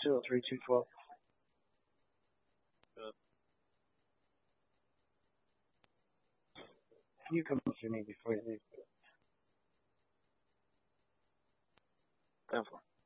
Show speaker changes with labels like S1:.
S1: 203, 212. You come up to me before you leave. Go for it.